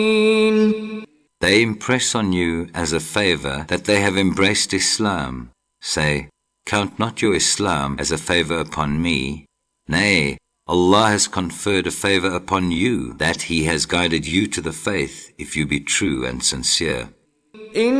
They impress on you as a favor that they have embraced Islam. Say, count not your Islam as a favor upon me. Nay, Allah has conferred a favor upon you, that He has guided you to the faith, if you be true and sincere.